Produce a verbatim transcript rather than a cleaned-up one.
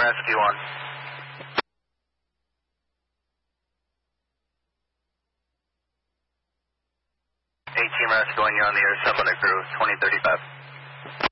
Rescue one. eight Team Rescue one, you're on the air, seven on the crew, twenty thirty-five.